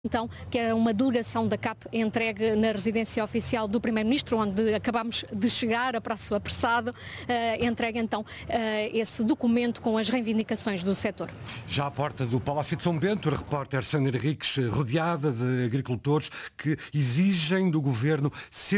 Então, que era uma delegação da CAP entregue na residência oficial do Primeiro-Ministro, onde acabámos de chegar, a prazo apressado, entregue então esse documento com as reivindicações do setor. Já à porta do Palácio de São Bento, a repórter Sandra Henriques, rodeada de agricultores que exigem do Governo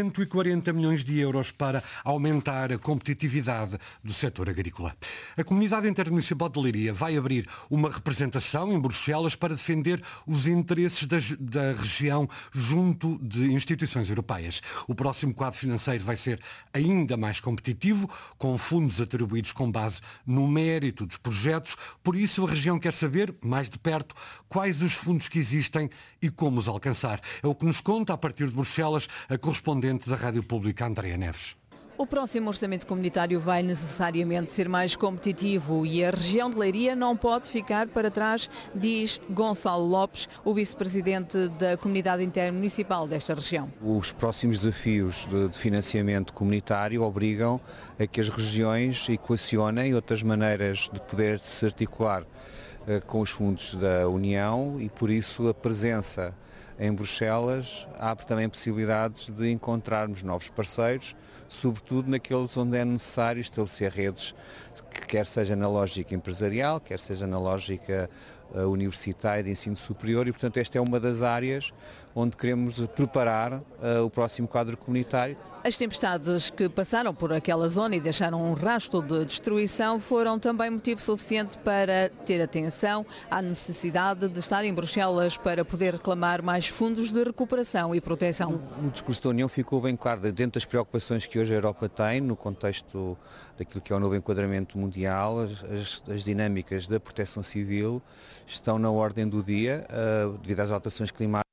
140 milhões de euros para aumentar a competitividade do setor agrícola. A Comunidade Intermunicipal de Leiria vai abrir uma representação em Bruxelas para defender os interesses da região junto de instituições europeias. O próximo quadro financeiro vai ser ainda mais competitivo, com fundos atribuídos com base no mérito dos projetos. Por isso, a região quer saber, mais de perto, quais os fundos que existem e como os alcançar. É o que nos conta, a partir de Bruxelas, a correspondente da Rádio Pública, Andréa Neves. O próximo orçamento comunitário vai necessariamente ser mais competitivo e a região de Leiria não pode ficar para trás, diz Gonçalo Lopes, o vice-presidente da Comunidade Intermunicipal desta região. Os próximos desafios de financiamento comunitário obrigam a que as regiões equacionem outras maneiras de poder se articular com os fundos da União e, por isso, a presença em Bruxelas abre também possibilidades de encontrarmos novos parceiros, sobretudo naqueles onde é necessário estabelecer redes, quer seja na lógica empresarial, quer seja na lógica universitária de ensino superior, e portanto esta é uma das áreas onde queremos preparar o próximo quadro comunitário. As tempestades que passaram por aquela zona e deixaram um rastro de destruição foram também motivo suficiente para ter atenção à necessidade de estar em Bruxelas para poder reclamar mais fundos de recuperação e proteção. No discurso da União ficou bem claro, dentro das preocupações que hoje a Europa tem, no contexto daquilo que é o novo enquadramento mundial, as dinâmicas da proteção civil estão na ordem do dia devido às alterações climáticas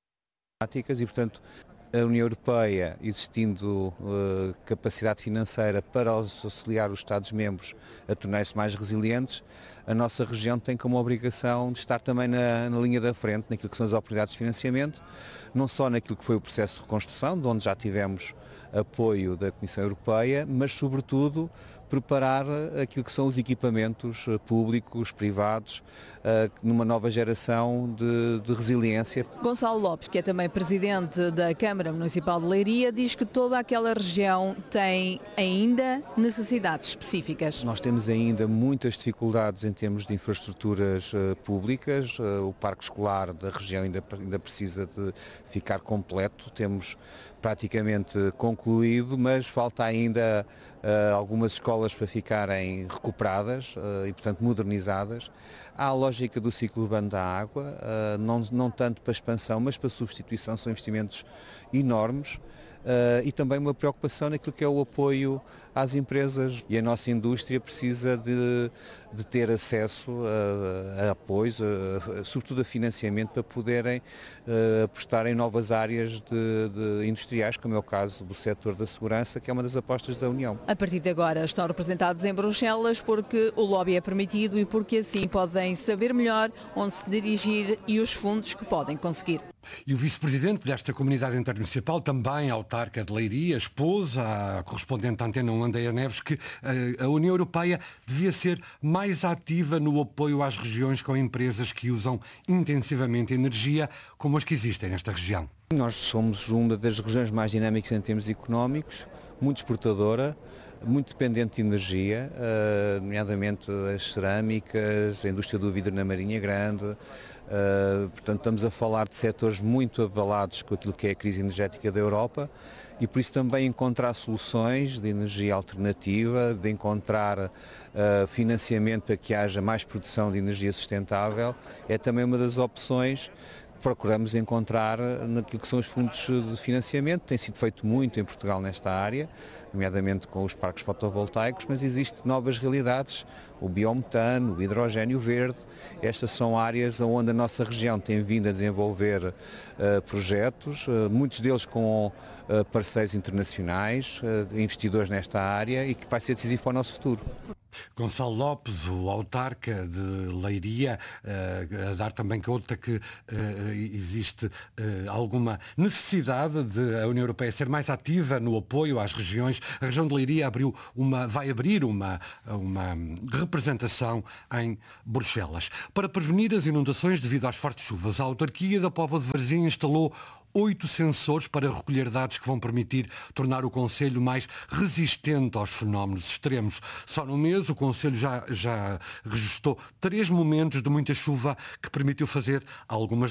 e, portanto, a União Europeia, existindo capacidade financeira para auxiliar os Estados-membros a tornarem-se mais resilientes, a nossa região tem como obrigação de estar também na linha da frente, naquilo que são as oportunidades de financiamento, não só naquilo que foi o processo de reconstrução, de onde já tivemos apoio da Comissão Europeia, mas sobretudo preparar aquilo que são os equipamentos públicos, privados, numa nova geração de resiliência. Gonçalo Lopes, que é também presidente da Câmara Municipal de Leiria, diz que toda aquela região tem ainda necessidades específicas. Nós temos ainda muitas dificuldades em termos de infraestruturas públicas, o parque escolar da região ainda precisa de ficar completo, temos praticamente concluído, mas falta ainda algumas escolas para ficarem recuperadas e, portanto, modernizadas. Há a lógica do ciclo urbano da água, não tanto para expansão, mas para substituição, são investimentos enormes. E também uma preocupação naquilo que é o apoio às empresas, e a nossa indústria precisa de ter acesso a apoios, sobretudo a financiamento, para poderem apostar em novas áreas de industriais, como é o caso do setor da segurança, que é uma das apostas da União. A partir de agora estão representados em Bruxelas porque o lobby é permitido e porque assim podem saber melhor onde se dirigir e os fundos que podem conseguir. E o vice-presidente desta comunidade intermunicipal, também autarca de Leiria, expôs à correspondente da Antena 1, Andréa Neves, que a União Europeia devia ser mais ativa no apoio às regiões com empresas que usam intensivamente energia, como as que existem nesta região. Nós somos uma das regiões mais dinâmicas em termos económicos, muito exportadora, muito dependente de energia, nomeadamente as cerâmicas, a indústria do vidro na Marinha Grande. Portanto, estamos a falar de setores muito abalados com aquilo que é a crise energética da Europa e por isso também encontrar soluções de energia alternativa, de encontrar financiamento para que haja mais produção de energia sustentável é também uma das opções que procuramos encontrar naquilo que são os fundos de financiamento. Tem sido feito muito em Portugal nesta área, nomeadamente com os parques fotovoltaicos, mas existem novas realidades, o biometano, o hidrogénio verde. Estas são áreas onde a nossa região tem vindo a desenvolver projetos, muitos deles com parceiros internacionais, investidores nesta área, e que vai ser decisivo para o nosso futuro. Gonçalo Lopes, o autarca de Leiria, a dar também conta que existe alguma necessidade de a União Europeia ser mais ativa no apoio às regiões. A região de Leiria vai abrir uma representação em Bruxelas. Para prevenir as inundações devido às fortes chuvas, a autarquia da Póvoa de Varzim instalou 8 sensores para recolher dados que vão permitir tornar o concelho mais resistente aos fenómenos extremos. Só no mês o concelho já registrou 3 momentos de muita chuva que permitiram fazer algumas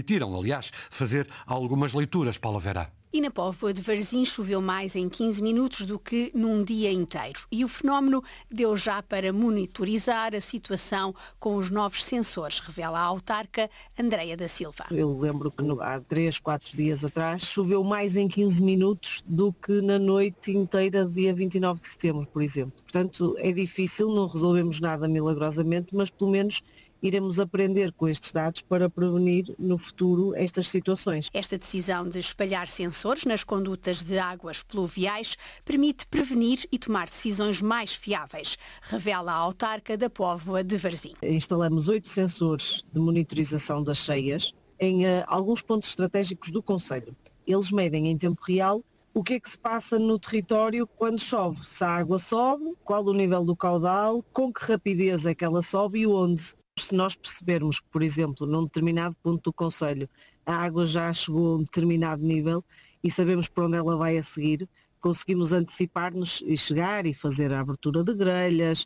leituras, Paula Vera. E na Póvoa de Varzim choveu mais em 15 minutos do que num dia inteiro. E o fenómeno deu já para monitorizar a situação com os novos sensores, revela a autarca Andreia da Silva. Eu lembro que há 3, 4 dias atrás choveu mais em 15 minutos do que na noite inteira de dia 29 de setembro, por exemplo. Portanto, é difícil, não resolvemos nada milagrosamente, mas pelo menos iremos aprender com estes dados para prevenir no futuro estas situações. Esta decisão de espalhar sensores nas condutas de águas pluviais permite prevenir e tomar decisões mais fiáveis, revela a autarca da Póvoa de Varzim. Instalamos 8 sensores de monitorização das cheias em alguns pontos estratégicos do concelho. Eles medem em tempo real o que é que se passa no território quando chove. Se a água sobe, qual o nível do caudal, com que rapidez é que ela sobe e onde. Se nós percebermos que, por exemplo, num determinado ponto do concelho a água já chegou a um determinado nível e sabemos para onde ela vai a seguir, conseguimos antecipar-nos e chegar e fazer a abertura de grelhas,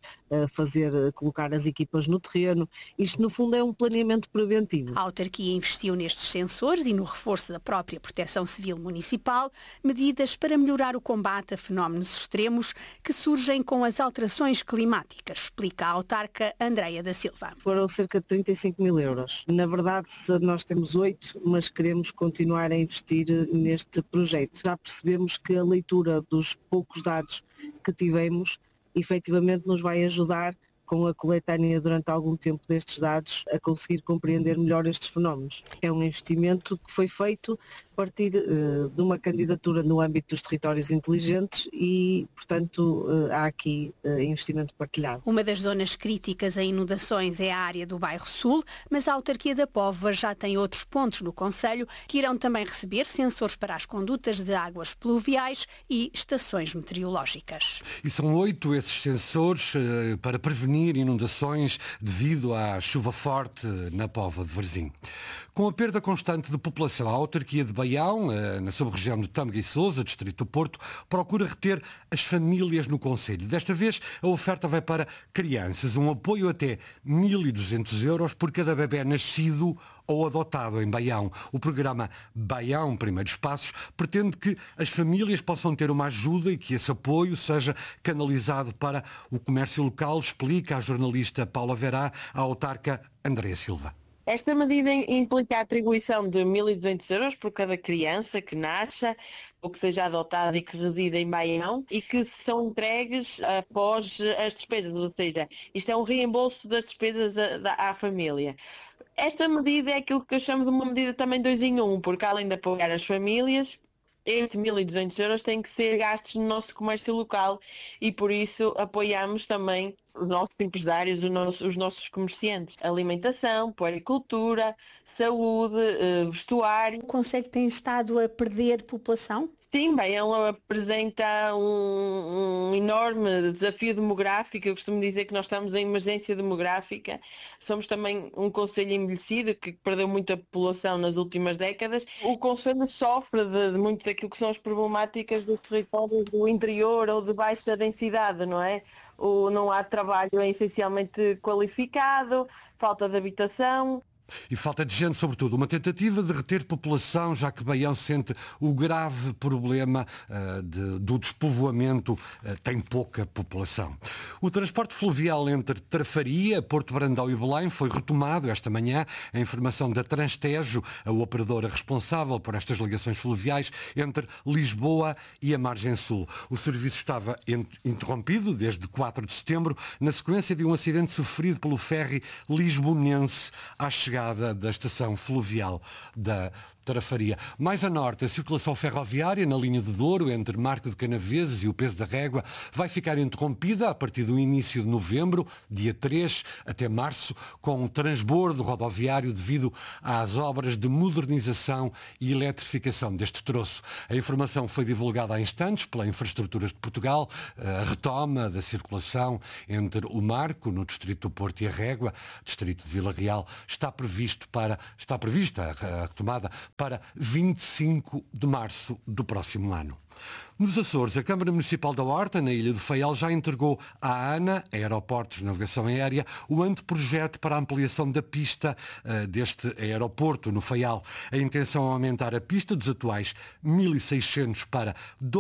colocar as equipas no terreno. Isto, no fundo, é um planeamento preventivo. A autarquia investiu nestes sensores e no reforço da própria Proteção Civil Municipal, medidas para melhorar o combate a fenómenos extremos que surgem com as alterações climáticas, explica a autarca Andreia da Silva. Foram cerca de 35 mil euros. Na verdade, nós temos 8, mas queremos continuar a investir neste projeto. Já percebemos que a leitura dos poucos dados que tivemos, efetivamente nos vai ajudar com a coletânea durante algum tempo destes dados a conseguir compreender melhor estes fenómenos. É um investimento que foi feito a partir de uma candidatura no âmbito dos territórios inteligentes e, portanto, há aqui investimento partilhado. Uma das zonas críticas a inundações é a área do bairro Sul, mas a autarquia da Póvoa já tem outros pontos no concelho que irão também receber sensores para as condutas de águas pluviais e estações meteorológicas. E são 8 esses sensores para prevenir inundações devido à chuva forte na Póvoa de Varzim. Com a perda constante de população, a autarquia de Baião, na sub-região de Tâmega e Sousa, distrito do Porto, procura reter as famílias no concelho. Desta vez, a oferta vai para crianças, um apoio até 1.200 euros por cada bebé nascido ou adotado em Baião. O programa Baião Primeiros Passos pretende que as famílias possam ter uma ajuda e que esse apoio seja canalizado para o comércio local, explica a jornalista Paula Vera, a autarca Andreia Silva. Esta medida implica a atribuição de 1.200 euros por cada criança que nasça ou que seja adotada e que resida em Baião e que são entregues após as despesas, ou seja, isto é um reembolso das despesas à família. Esta medida é aquilo que eu chamo de uma medida também 2 em 1, porque além de apoiar as famílias, estes 1.200 euros têm que ser gastos no nosso comércio local e por isso apoiamos também os nossos empresários, os nossos comerciantes. Alimentação, puericultura, saúde, vestuário. O concelho tem estado a perder população? Sim, bem, ela apresenta um enorme desafio demográfico. Eu costumo dizer que nós estamos em emergência demográfica. Somos também um concelho envelhecido que perdeu muita população nas últimas décadas. O concelho sofre de muito daquilo que são as problemáticas dos territórios do interior ou de baixa densidade, não é? Não há trabalho essencialmente qualificado, falta de habitação. E falta de gente, sobretudo. Uma tentativa de reter população, já que Baião sente o grave problema do despovoamento, tem pouca população. O transporte fluvial entre Trafaria, Porto Brandão e Belém foi retomado esta manhã. A informação da Transtejo, a operadora responsável por estas ligações fluviais entre Lisboa e a margem sul. O serviço estava interrompido desde 4 de setembro, na sequência de um acidente sofrido pelo ferry lisbonense à chegada chegada da estação fluvial da Tarafaria. Mais a norte, a circulação ferroviária na linha de Douro, entre Marca de Canaveses e o Peso da Régua, vai ficar interrompida a partir do início de novembro, dia 3 até março, com um transbordo rodoviário devido às obras de modernização e eletrificação deste troço. A informação foi divulgada há instantes pela Infraestruturas de Portugal. A retoma da circulação entre o Marco, no distrito do Porto, e a Régua, distrito de Vila Real, está prevista a retomada para 25 de março do próximo ano. Nos Açores, a Câmara Municipal da Horta, na Ilha do Faial, já entregou à ANA, Aeroportos de Navegação Aérea, o anteprojeto para a ampliação da pista deste aeroporto no Faial. A intenção é aumentar a pista dos atuais 1.600 para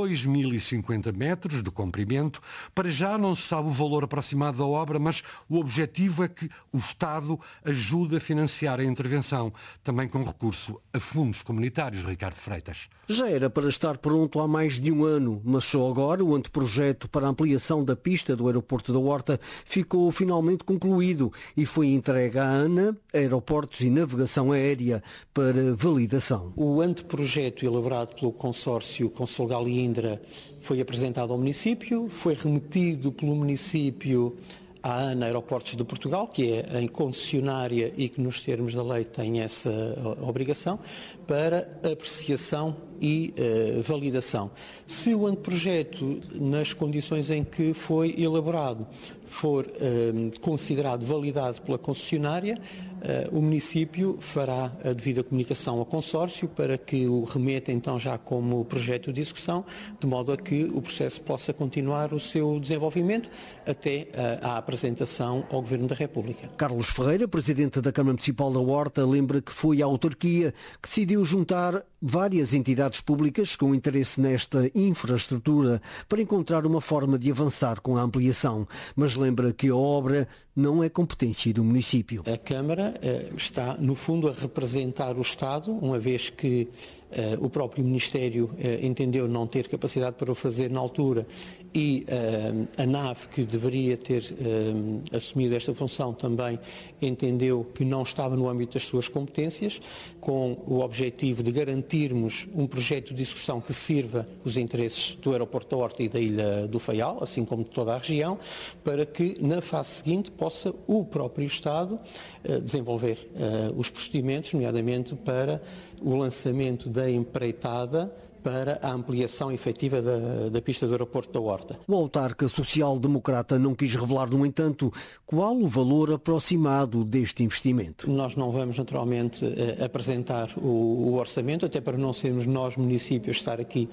2.050 metros de comprimento. Para já não se sabe o valor aproximado da obra, mas o objetivo é que o Estado ajude a financiar a intervenção, também com recurso a fundos comunitários. Ricardo Freitas. Já era para estar pronto há mais de um ano, mas só agora o anteprojeto para a ampliação da pista do aeroporto da Horta ficou finalmente concluído e foi entregue à ANA, Aeroportos e Navegação Aérea, para validação. O anteprojeto elaborado pelo consórcio Conselgal e Indra foi apresentado ao município, foi remetido pelo município à ANA Aeroportos de Portugal, que é a concessionária e que nos termos da lei tem essa obrigação, para apreciação e validação. Se o anteprojeto, nas condições em que foi elaborado, for considerado validado pela concessionária, o município fará a devida comunicação ao consórcio para que o remeta então já como projeto de execução, de modo a que o processo possa continuar o seu desenvolvimento até à apresentação ao Governo da República. Carlos Ferreira, presidente da Câmara Municipal da Horta, lembra que foi a autarquia que decidiu juntar várias entidades públicas com interesse nesta infraestrutura para encontrar uma forma de avançar com a ampliação, mas lembra que a obra não é competência do município. A Câmara está, no fundo, a representar o Estado, uma vez que o próprio Ministério entendeu não ter capacidade para o fazer na altura e a NAV, que deveria ter assumido esta função, também entendeu que não estava no âmbito das suas competências, com o objetivo de garantirmos um projeto de execução que sirva os interesses do aeroporto da Horta e da Ilha do Faial, assim como de toda a região, para que na fase seguinte possa o próprio Estado desenvolver os procedimentos, nomeadamente para o lançamento da empreitada para a ampliação efetiva da pista do aeroporto da Horta. O autarca social-democrata não quis revelar, no entanto, qual o valor aproximado deste investimento. Nós não vamos, naturalmente, apresentar o orçamento, até para não sermos nós, municípios, estar aqui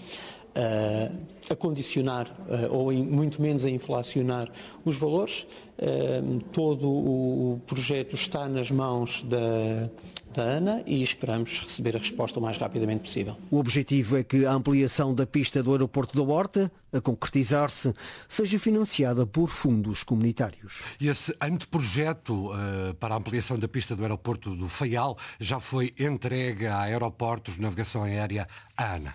a condicionar ou muito menos a inflacionar os valores. Todo o projeto está nas mãos da ANA e esperamos receber a resposta o mais rapidamente possível. O objetivo é que a ampliação da pista do aeroporto da Horta, a concretizar-se, seja financiada por fundos comunitários. E esse anteprojeto para a ampliação da pista do aeroporto do Faial já foi entregue à Aeroportos de Navegação Aérea, à ANA.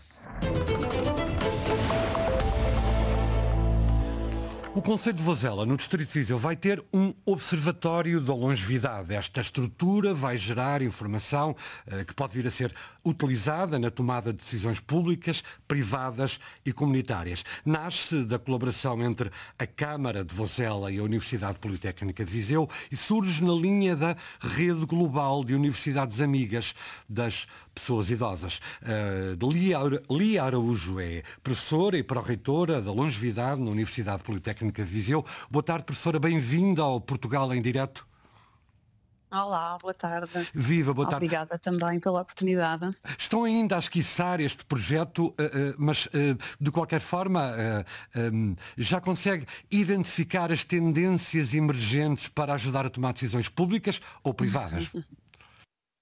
O Concelho de Vozela, no Distrito de Viseu, vai ter um observatório da longevidade. Esta estrutura vai gerar informação que pode vir a ser utilizada na tomada de decisões públicas, privadas e comunitárias. Nasce da colaboração entre a Câmara de Vozela e a Universidade Politécnica de Viseu e surge na linha da Rede Global de Universidades Amigas das Pessoas Idosas. Lia Araújo é professora e pró-reitora da longevidade na Universidade Politécnica de Viseu. Boa tarde, professora, bem-vinda ao Portugal em Direto. Olá, boa tarde. Viva, boa tarde. Obrigada também pela oportunidade. Estão ainda a esquiçar este projeto, mas de qualquer forma já consegue identificar as tendências emergentes para ajudar a tomar decisões públicas ou privadas?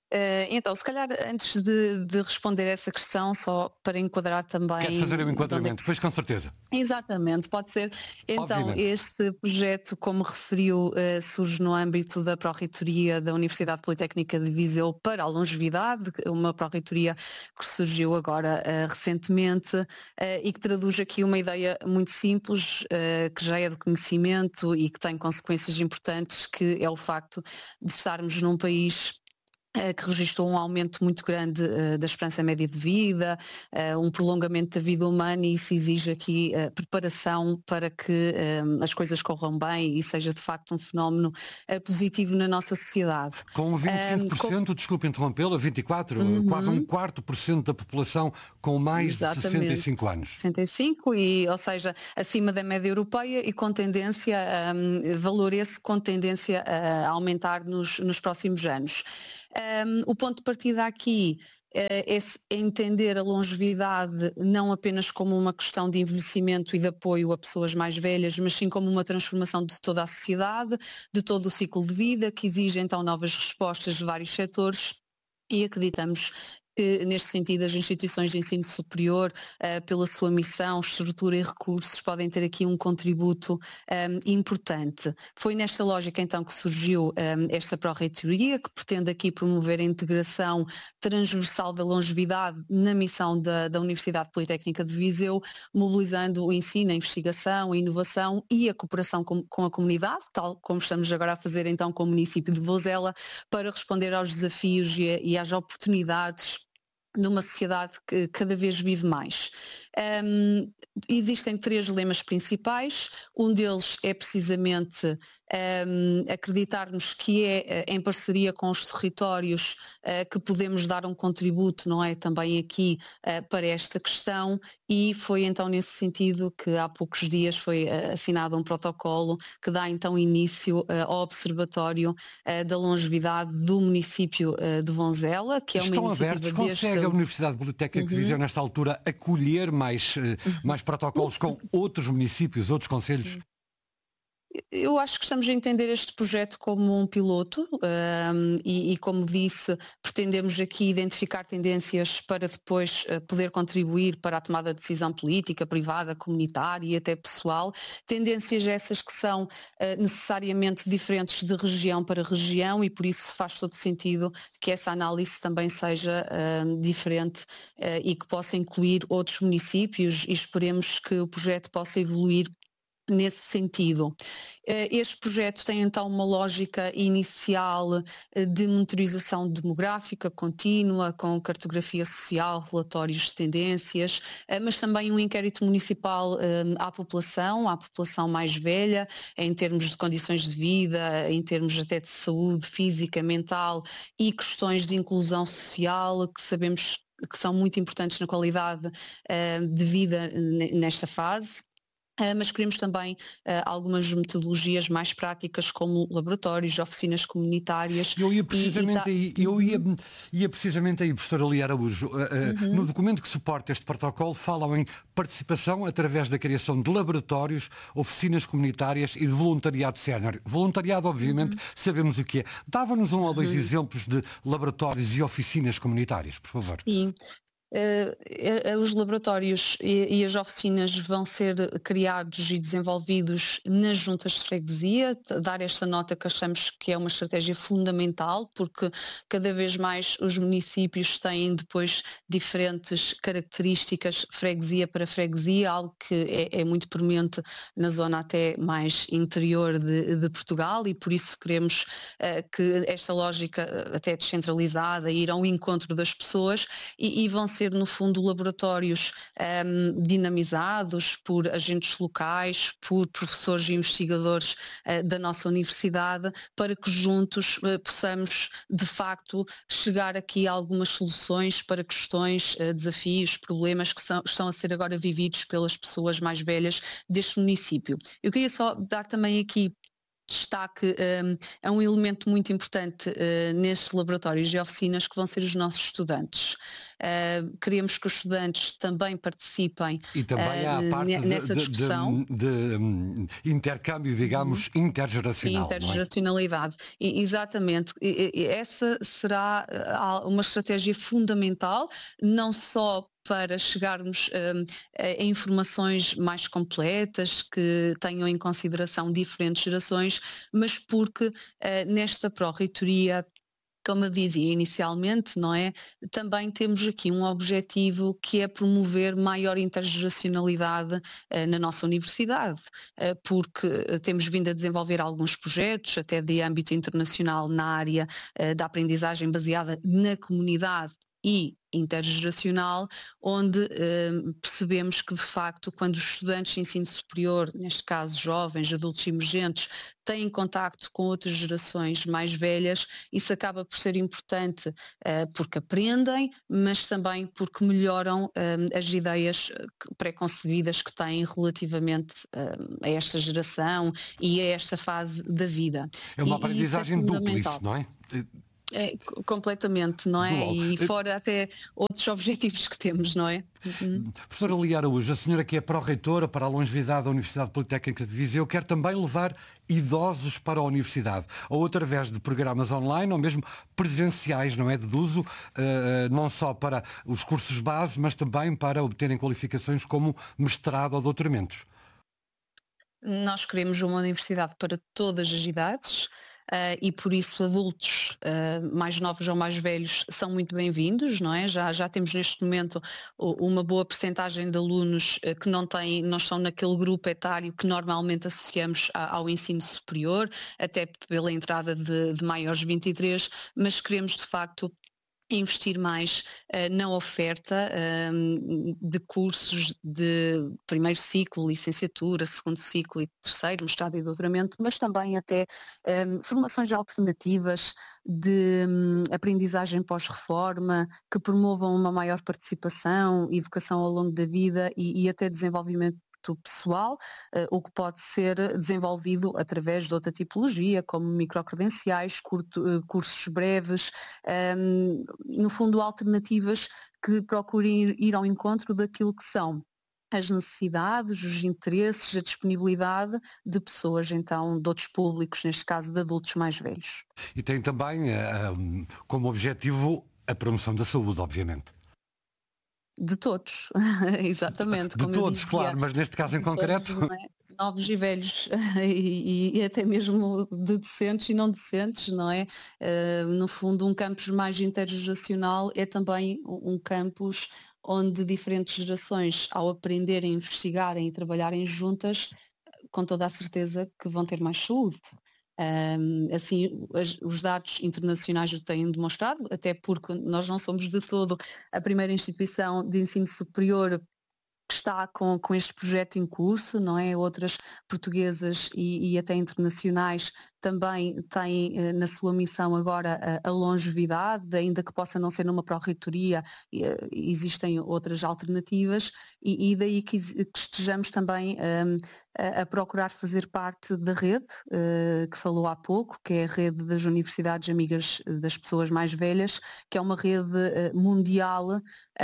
Então, se calhar antes de responder essa questão, só para enquadrar também... Quer fazer o enquadramento, pois com certeza. Exatamente, pode ser. Então, Obviamente. este projeto, como referiu, surge no âmbito da Pró-Reitoria da Universidade Politécnica de Viseu para a Longevidade, uma Pró-Reitoria que surgiu agora recentemente e que traduz aqui uma ideia muito simples, que já é do conhecimento e que tem consequências importantes, que é o facto de estarmos num país que registrou um aumento muito grande da esperança média de vida, um prolongamento da vida humana, e isso exige aqui preparação para que as coisas corram bem e seja de facto um fenómeno positivo na nossa sociedade. Com 25%, desculpe interrompê-la, 24%, quase 1/4% da população com mais de 65 anos. 65, ou seja, acima da média europeia e com tendência, valor esse com tendência a aumentar nos próximos anos. O ponto de partida aqui é entender a longevidade não apenas como uma questão de envelhecimento e de apoio a pessoas mais velhas, mas sim como uma transformação de toda a sociedade, de todo o ciclo de vida, que exige então novas respostas de vários setores, e acreditamos que, neste sentido, as instituições de ensino superior, pela sua missão, estrutura e recursos, podem ter aqui um contributo importante. Foi nesta lógica, então, que surgiu esta Pró-Reitoria, que pretende aqui promover a integração transversal da longevidade na missão da Universidade Politécnica de Viseu, mobilizando o ensino, a investigação, a inovação e a cooperação com a comunidade, tal como estamos agora a fazer, então, com o município de Vozela, para responder aos desafios e às oportunidades numa sociedade que cada vez vive mais. Existem 3 lemas principais, um deles é precisamente acreditarmos que é em parceria com os territórios que podemos dar um contributo, não é, também aqui para esta questão, e foi então nesse sentido que há poucos dias foi assinado um protocolo que dá então início ao Observatório da Longevidade do município de Vozela, que é uma iniciativa abertos, consegue a Universidade Politécnica de Viseu nesta altura acolher mais protocolos com outros municípios, outros concelhos? Eu acho que estamos a entender este projeto como um piloto e, como disse, pretendemos aqui identificar tendências para depois poder contribuir para a tomada de decisão política, privada, comunitária e até pessoal. Tendências essas que são necessariamente diferentes de região para região, e por isso faz todo sentido que essa análise também seja diferente e que possa incluir outros municípios, e esperemos que o projeto possa evoluir nesse sentido. Este projeto tem então uma lógica inicial de monitorização demográfica contínua, com cartografia social, relatórios de tendências, mas também um inquérito municipal à população mais velha, em termos de condições de vida, em termos até de saúde física, mental e questões de inclusão social, que sabemos que são muito importantes na qualidade de vida nesta fase. Mas queremos também algumas metodologias mais práticas, como laboratórios, oficinas comunitárias. Eu ia precisamente aí, professora Lia Araújo, no documento que suporta este protocolo falam em participação através da criação de laboratórios, oficinas comunitárias e de voluntariado sénior. Voluntariado, obviamente, sabemos o que é. Dava-nos 1 ou 2 exemplos de laboratórios e oficinas comunitárias, por favor. Sim. Os laboratórios e as oficinas vão ser criados e desenvolvidos nas juntas de freguesia. Dar esta nota que achamos que é uma estratégia fundamental, porque cada vez mais os municípios têm depois diferentes características freguesia para freguesia, algo que é muito premente na zona até mais interior de Portugal, e por isso queremos que esta lógica até descentralizada, ir ao encontro das pessoas, e vão ser no fundo laboratórios dinamizados por agentes locais, por professores e investigadores da nossa universidade, para que juntos possamos de facto chegar aqui a algumas soluções para questões, desafios, problemas que estão a ser agora vividos pelas pessoas mais velhas deste município. Eu queria só dar também aqui destaque é um elemento muito importante nestes laboratórios e oficinas que vão ser os nossos estudantes. Queremos que os estudantes também participem e também há a parte nessa discussão de intercâmbio, digamos, intergeracional. Intergeracionalidade, exatamente. Essa será uma estratégia fundamental, não só para chegarmos a informações mais completas, que tenham em consideração diferentes gerações, mas porque nesta pró-reitoria, como eu dizia inicialmente, não é? Também temos aqui um objetivo que é promover maior intergeracionalidade na nossa universidade, porque temos vindo a desenvolver alguns projetos, até de âmbito internacional, na área da aprendizagem baseada na comunidade e intergeracional, onde percebemos que de facto quando os estudantes de ensino superior, neste caso jovens, adultos emergentes, têm contacto com outras gerações mais velhas, isso acaba por ser importante porque aprendem, mas também porque melhoram as ideias pré-concebidas que têm relativamente a esta geração e a esta fase da vida. É uma aprendizagem dupla, isso, não é? Completamente, não é? E fora até outros objetivos que temos, não é? Professora Lia Araújo, a senhora que é pró-reitora para a longevidade da Universidade Politécnica de Viseu, quer também levar idosos para a universidade, ou através de programas online, ou mesmo presenciais, não é? Deduzo, não só para os cursos base, mas também para obterem qualificações como mestrado ou doutoramentos. Nós queremos uma universidade para todas as idades. E por isso adultos mais novos ou mais velhos são muito bem-vindos, não é? Já temos neste momento uma boa percentagem de alunos que não estão naquele grupo etário que normalmente associamos ao ensino superior, até pela entrada de maiores de 23, mas queremos de facto investir mais na oferta de cursos de primeiro ciclo, licenciatura, segundo ciclo e terceiro, mestrado e doutoramento, mas também até formações alternativas de aprendizagem pós-reforma, que promovam uma maior participação, educação ao longo da vida e até desenvolvimento pessoal, o que pode ser desenvolvido através de outra tipologia, como microcredenciais, cursos breves, no fundo alternativas que procurem ir ao encontro daquilo que são as necessidades, os interesses, a disponibilidade de pessoas, então, de outros públicos, neste caso de adultos mais velhos. E tem também como objetivo a promoção da saúde, obviamente. De todos, exatamente. De todos, claro, mas neste caso em concreto. Todos, novos e velhos e até mesmo de decentes e não decentes, não é? No fundo, um campus mais intergeracional é também um campus onde diferentes gerações, ao aprenderem, investigarem e trabalharem juntas, com toda a certeza que vão ter mais saúde. Assim, os dados internacionais o têm demonstrado, até porque nós não somos de todo a primeira instituição de ensino superior que está com este projeto em curso, não é? Outras portuguesas e até internacionais também têm na sua missão agora a longevidade, ainda que possa não ser numa pró-reitoria, existem outras alternativas e daí que estejamos também a procurar fazer parte da rede, que falou há pouco, que é a rede das Universidades Amigas das Pessoas Mais Velhas, que é uma rede mundial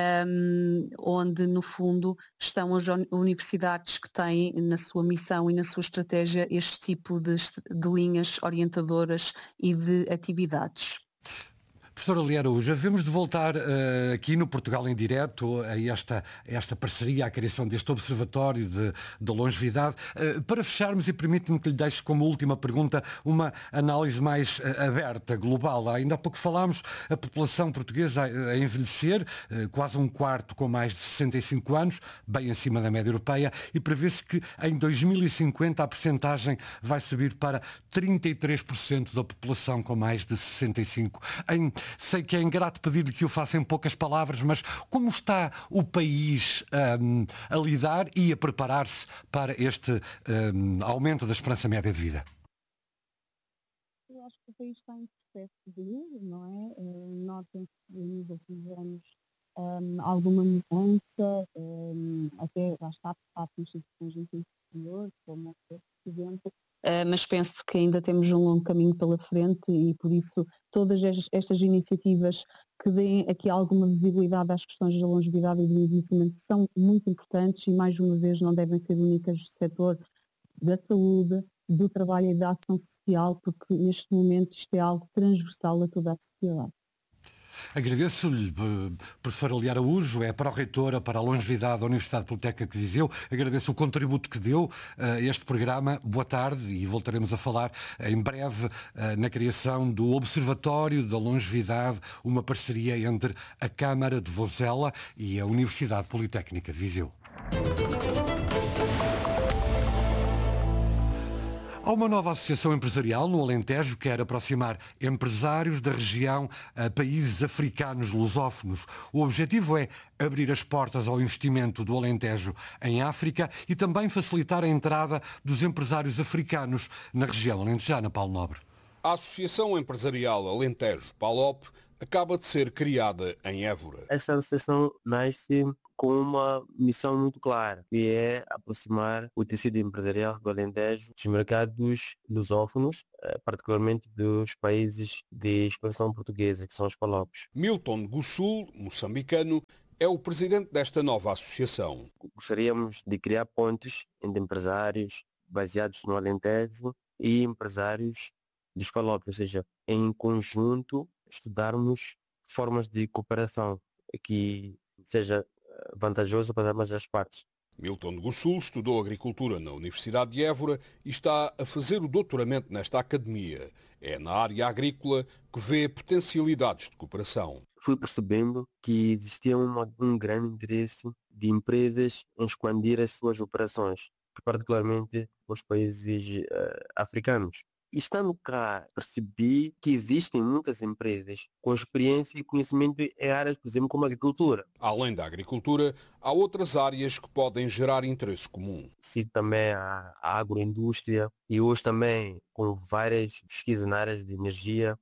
onde no fundo estão as universidades que têm na sua missão e na sua estratégia este tipo de linhas orientadoras e de atividades. Professora Lia Araújo, havemos de voltar aqui no Portugal em Direto a esta parceria, à criação deste observatório de longevidade. Para fecharmos, e permite-me que lhe deixe como última pergunta uma análise mais aberta, global. Ainda há pouco falámos a população portuguesa a envelhecer, quase um quarto com mais de 65 anos, bem acima da média europeia, e prevê-se que em 2050 a percentagem vai subir para 33% da população com mais de 65 anos. Sei que é ingrato pedir-lhe que o faça em poucas palavras, mas como está o país a lidar e a preparar-se para este aumento da esperança média de vida? Eu acho que o país está em processo de ir, não é? Nota-se nos últimos anos alguma mudança, até lá está por parte das instituições de ensino superior, como por exemplo, mas penso que ainda temos um longo caminho pela frente e por isso todas estas iniciativas que deem aqui alguma visibilidade às questões da longevidade e do envelhecimento são muito importantes e mais uma vez não devem ser únicas do setor da saúde, do trabalho e da ação social, porque neste momento isto é algo transversal a toda a sociedade. Agradeço-lhe, professora Lia Araújo, é pró-reitora para a longevidade da Universidade Politécnica de Viseu. Agradeço o contributo que deu a este programa. Boa tarde e voltaremos a falar em breve na criação do Observatório da Longevidade, uma parceria entre a Câmara de Vozela e a Universidade Politécnica de Viseu. Há uma nova associação empresarial no Alentejo que quer aproximar empresários da região a países africanos lusófonos. O objetivo é abrir as portas ao investimento do Alentejo em África e também facilitar a entrada dos empresários africanos na região alentejana. Paulo Nobre. A Associação Empresarial Alentejo PALOP acaba de ser criada em Évora. Essa associação nasce com uma missão muito clara, que é aproximar o tecido empresarial do Alentejo dos mercados lusófonos, particularmente dos países de expansão portuguesa, que são os PALOPs. Milton Gussul, moçambicano, é o presidente desta nova associação. Gostaríamos de criar pontes entre empresários baseados no Alentejo e empresários dos PALOPs, ou seja, em conjunto estudarmos formas de cooperação que seja vantajoso para ambas as partes. Milton Gussul estudou agricultura na Universidade de Évora e está a fazer o doutoramento nesta academia. É na área agrícola que vê potencialidades de cooperação. Fui percebendo que existia um grande interesse de empresas em expandir as suas operações, particularmente nos países africanos. E estando cá, percebi que existem muitas empresas com experiência e conhecimento em áreas, por exemplo, como a agricultura. Além da agricultura, há outras áreas que podem gerar interesse comum. Cito também a agroindústria e hoje também com várias pesquisas na área de energia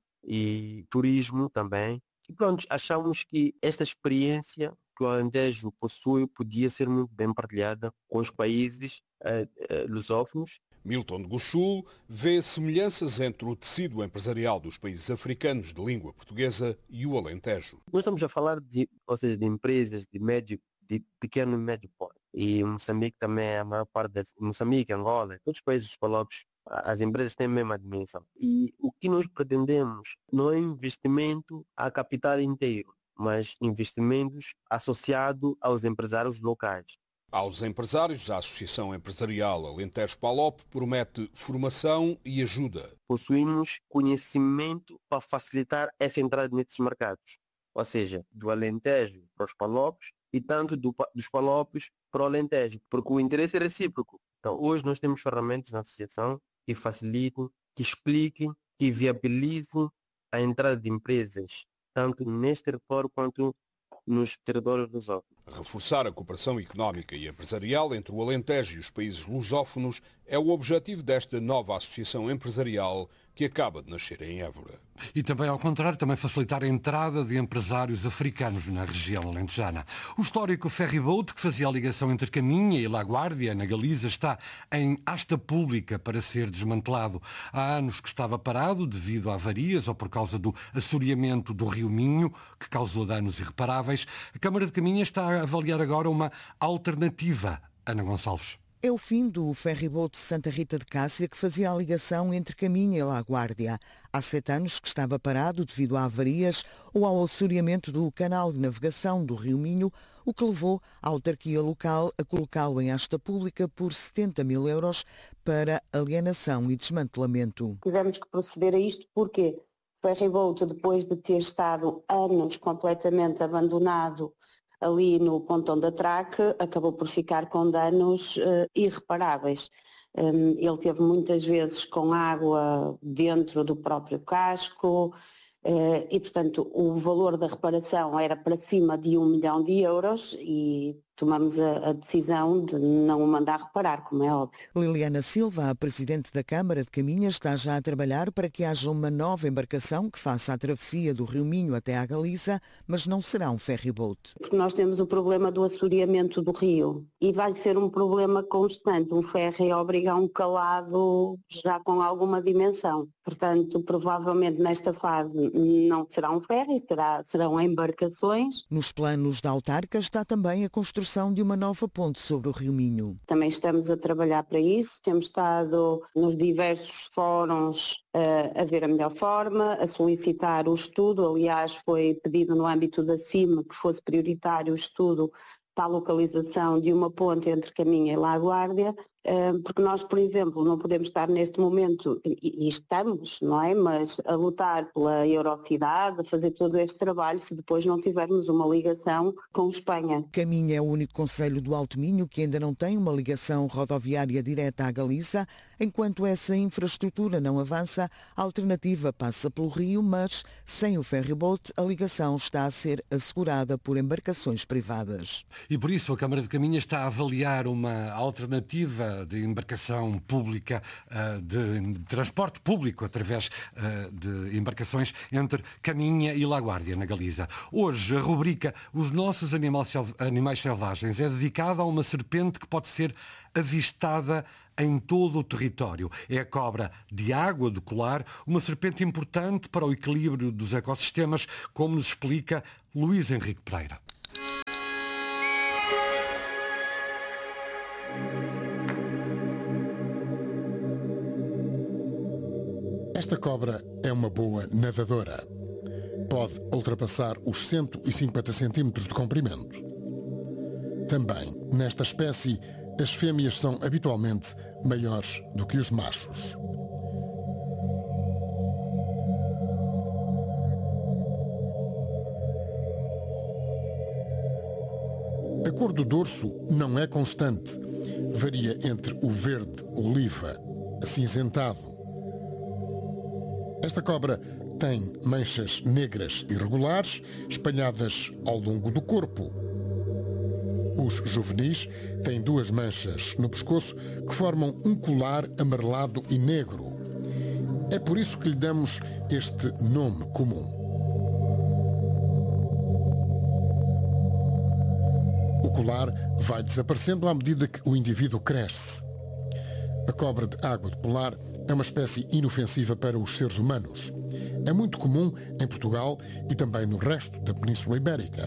e turismo também. E pronto, achamos que esta experiência que o Alentejo possui podia ser muito bem partilhada com os países lusófonos. Milton Gussul vê semelhanças entre o tecido empresarial dos países africanos de língua portuguesa e o Alentejo. Nós estamos a falar de empresas de pequeno e médio porte. E Moçambique também, a maior parte Moçambique, Angola, todos os países dos PALOPs, as empresas têm a mesma dimensão. E o que nós pretendemos não é investimento a capital inteiro, mas investimentos associados aos empresários locais. Aos empresários, a Associação Empresarial Alentejo PALOP promete formação e ajuda. Possuímos conhecimento para facilitar essa entrada nesses mercados, ou seja, do Alentejo para os PALOPs e tanto dos PALOPs para o Alentejo, porque o interesse é recíproco. Então, hoje nós temos ferramentas na associação que facilitem, que expliquem, que viabilizem a entrada de empresas, tanto neste território quanto nos territórios lusófonos. Reforçar a cooperação económica e empresarial entre o Alentejo e os países lusófonos é o objetivo desta nova associação empresarial que acaba de nascer em Évora. E também, ao contrário, também facilitar a entrada de empresários africanos na região alentejana. O histórico ferryboat, que fazia a ligação entre Caminha e Laguardia, na Galiza, está em asta pública para ser desmantelado. Há anos que estava parado devido a avarias ou por causa do assoreamento do rio Minho, que causou danos irreparáveis. A Câmara de Caminha está a avaliar agora uma alternativa. Ana Gonçalves. É o fim do ferryboat Santa Rita de Cássia, que fazia a ligação entre Caminha e Laguardia. Há 7 anos que estava parado devido a avarias ou ao assoreamento do canal de navegação do rio Minho, o que levou a autarquia local a colocá-lo em asta pública por 70 mil euros para alienação e desmantelamento. Tivemos que proceder a isto porque o ferryboat, depois de ter estado anos completamente abandonado ali no pontão da Traque, acabou por ficar com danos irreparáveis. Ele teve muitas vezes com água dentro do próprio casco e, portanto, o valor da reparação era para cima de 1 milhão de euros e tomamos a decisão de não o mandar reparar, como é óbvio. Liliana Silva, a presidente da Câmara de Caminhas, está já a trabalhar para que haja uma nova embarcação que faça a travessia do Rio Minho até à Galiza, mas não será um ferryboat. Porque nós temos o problema do assoreamento do rio e vai ser um problema constante. Um ferry obriga a um calado já com alguma dimensão. Portanto, provavelmente nesta fase não será um ferry, serão embarcações. Nos planos da autarca está também a construção de uma nova ponte sobre o Rio Minho. Também estamos a trabalhar para isso. Temos estado nos diversos fóruns a ver a melhor forma, a solicitar o estudo. Aliás, foi pedido no âmbito da CIM que fosse prioritário o estudo para a localização de uma ponte entre Caminha e Lagoárdia, porque nós, por exemplo, não podemos estar neste momento, e estamos, não é, mas a lutar pela Eurocidade, a fazer todo este trabalho, se depois não tivermos uma ligação com Espanha. Caminha é o único concelho do Alto Minho que ainda não tem uma ligação rodoviária direta à Galiza. Enquanto essa infraestrutura não avança, a alternativa passa pelo rio, mas sem o ferryboat a ligação está a ser assegurada por embarcações privadas. E por isso a Câmara de Caminhas está a avaliar uma alternativa de embarcação pública, de transporte público através de embarcações entre Caminha e Lagoárdia, na Galiza. Hoje a rubrica Os Nossos Animais Selvagens é dedicada a uma serpente que pode ser avistada em todo o território. É a cobra de água do colar, uma serpente importante para o equilíbrio dos ecossistemas, como nos explica Luís Henrique Pereira. Esta cobra é uma boa nadadora. Pode ultrapassar os 150 centímetros de comprimento. Também, nesta espécie, as fêmeas são habitualmente maiores do que os machos. A cor do dorso não é constante. Varia entre o verde oliva acinzentado. Esta cobra tem manchas negras irregulares espalhadas ao longo do corpo. Os juvenis têm 2 manchas no pescoço que formam um colar amarelado e negro. É por isso que lhe damos este nome comum. O colar vai desaparecendo à medida que o indivíduo cresce. A cobra de água de polar é uma espécie inofensiva para os seres humanos. É muito comum em Portugal e também no resto da Península Ibérica.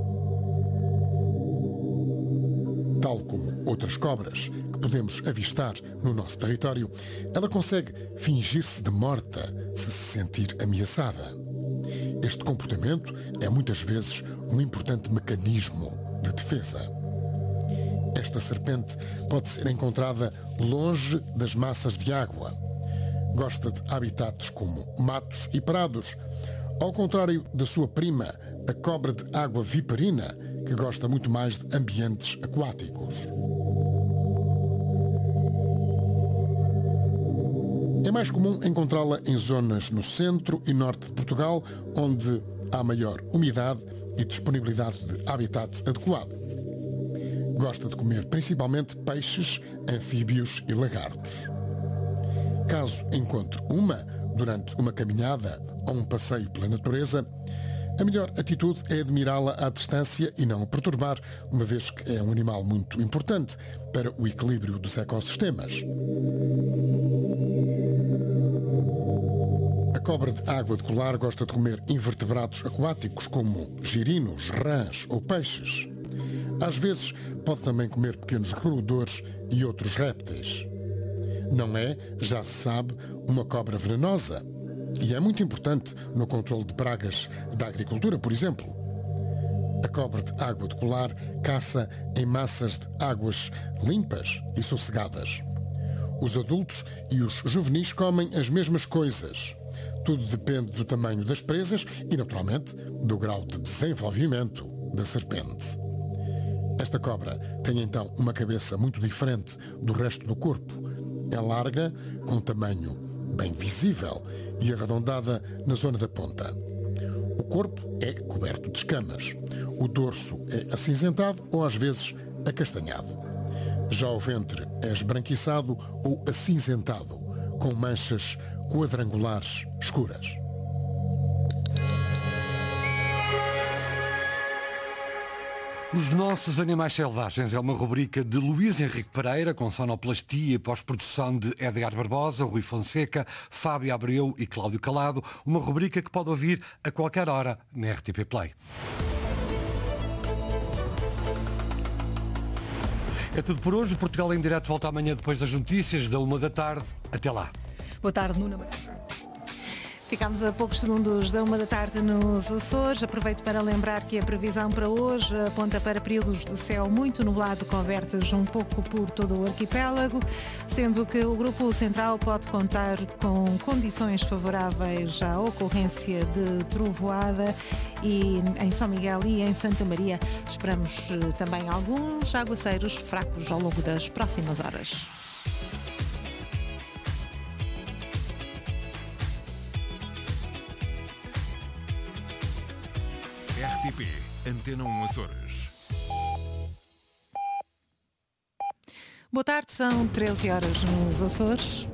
Tal como outras cobras que podemos avistar no nosso território, ela consegue fingir-se de morta se se sentir ameaçada. Este comportamento é muitas vezes um importante mecanismo de defesa. Esta serpente pode ser encontrada longe das massas de água. Gosta de habitats como matos e prados, ao contrário da sua prima, a cobra de água viperina, que gosta muito mais de ambientes aquáticos. É mais comum encontrá-la em zonas no centro e norte de Portugal, onde há maior umidade e disponibilidade de habitat adequado. Gosta de comer principalmente peixes, anfíbios e lagartos. Caso encontre uma durante uma caminhada ou um passeio pela natureza, a melhor atitude é admirá-la à distância e não a perturbar, uma vez que é um animal muito importante para o equilíbrio dos ecossistemas. A cobra de água de colar gosta de comer invertebrados aquáticos como girinos, rãs ou peixes. Às vezes pode também comer pequenos roedores e outros répteis. Não é, já se sabe, uma cobra venenosa e é muito importante no controle de pragas da agricultura, por exemplo. A cobra de água de colar caça em massas de águas limpas e sossegadas. Os adultos e os juvenis comem as mesmas coisas. Tudo depende do tamanho das presas e, naturalmente, do grau de desenvolvimento da serpente. Esta cobra tem então uma cabeça muito diferente do resto do corpo. É larga, com tamanho bem visível e arredondada na zona da ponta. O corpo é coberto de escamas. O dorso é acinzentado ou às vezes acastanhado. Já o ventre é esbranquiçado ou acinzentado, com manchas quadrangulares escuras. Os Nossos Animais Selvagens é uma rubrica de Luís Henrique Pereira, com sonoplastia e pós-produção de Edgar Barbosa, Rui Fonseca, Fábio Abreu e Cláudio Calado. Uma rubrica que pode ouvir a qualquer hora na RTP Play. É tudo por hoje. O Portugal em Direto volta amanhã depois das notícias, da 13h. Até lá. Boa tarde, Nuno. Ficámos a poucos segundos da 13h nos Açores. Aproveito para lembrar que a previsão para hoje aponta para períodos de céu muito nublado, com abertas um pouco por todo o arquipélago, sendo que o Grupo Central pode contar com condições favoráveis à ocorrência de trovoada, e em São Miguel e em Santa Maria esperamos também alguns aguaceiros fracos ao longo das próximas horas. RTP Antena 1 Açores. Boa tarde, são 13h nos Açores.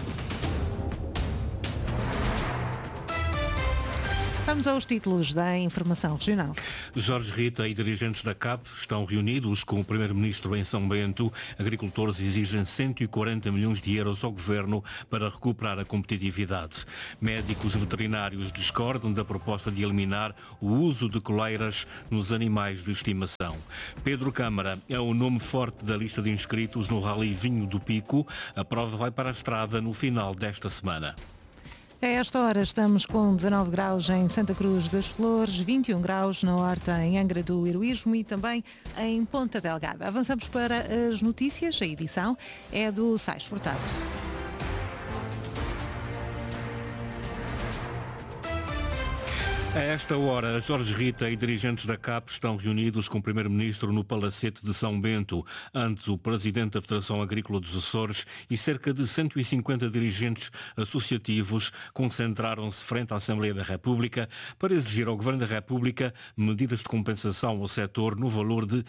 Vamos aos títulos da informação regional. Jorge Rita e dirigentes da CAP estão reunidos com o Primeiro-Ministro em São Bento. Agricultores exigem 140 milhões de euros ao Governo para recuperar a competitividade. Médicos veterinários discordam da proposta de eliminar o uso de coleiras nos animais de estimação. Pedro Câmara é o nome forte da lista de inscritos no Rally Vinho do Pico. A prova vai para a estrada no final desta semana. A esta hora estamos com 19 graus em Santa Cruz das Flores, 21 graus na Horta em Angra do Heroísmo e também em Ponta Delgada. Avançamos para as notícias. A edição é do Sais Furtado. A esta hora, Jorge Rita e dirigentes da CAP estão reunidos com o Primeiro-Ministro no Palacete de São Bento. Antes, o Presidente da Federação Agrícola dos Açores e cerca de 150 dirigentes associativos concentraram-se frente à Assembleia da República para exigir ao Governo da República medidas de compensação ao setor no valor de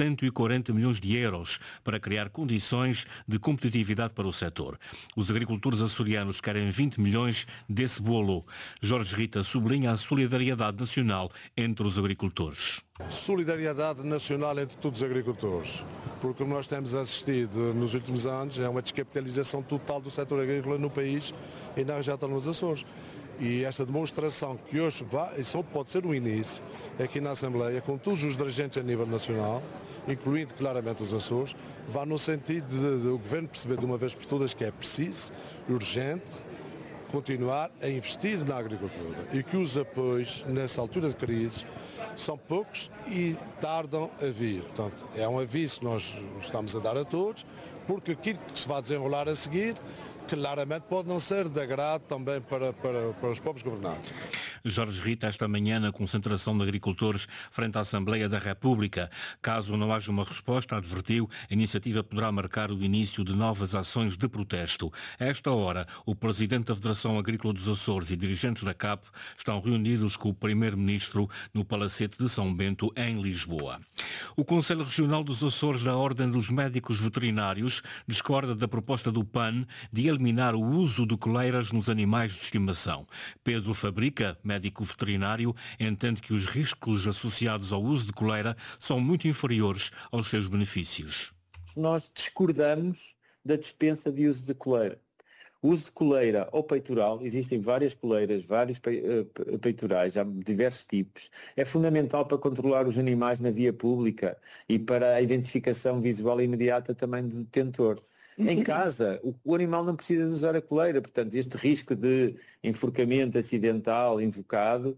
140 milhões de euros para criar condições de competitividade para o setor. Os agricultores açorianos querem 20 milhões desse bolo. Jorge Rita sublinha a solidariedade nacional entre os agricultores. Solidariedade nacional entre todos os agricultores, porque como nós temos assistido nos últimos anos é uma descapitalização total do setor agrícola no país e na região nos Açores. E esta demonstração que hoje vai, e só pode ser um início, aqui na Assembleia, com todos os dirigentes a nível nacional, incluindo claramente os Açores, vai no sentido de o Governo perceber de uma vez por todas que é preciso, urgente, continuar a investir na agricultura e que os apoios nessa altura de crise são poucos e tardam a vir. Portanto, é um aviso que nós estamos a dar a todos, porque aquilo que se vai desenrolar a seguir claramente pode não ser de agrado também para os próprios governantes. Jorge Rita, esta manhã na concentração de agricultores frente à Assembleia da República. Caso não haja uma resposta, advertiu, a iniciativa poderá marcar o início de novas ações de protesto. A esta hora, o Presidente da Federação Agrícola dos Açores e dirigentes da CAP estão reunidos com o Primeiro-Ministro no Palacete de São Bento, em Lisboa. O Conselho Regional dos Açores da Ordem dos Médicos Veterinários discorda da proposta do PAN de eliminar o uso de coleiras nos animais de estimação. Pedro Fabrica, médico veterinário, entende que os riscos associados ao uso de coleira são muito inferiores aos seus benefícios. Nós discordamos da dispensa de uso de coleira. O uso de coleira ou peitoral, existem várias coleiras, vários peitorais, há diversos tipos. É fundamental para controlar os animais na via pública e para a identificação visual imediata também do detentor. Em casa, o animal não precisa de usar a coleira, portanto, este risco de enforcamento acidental invocado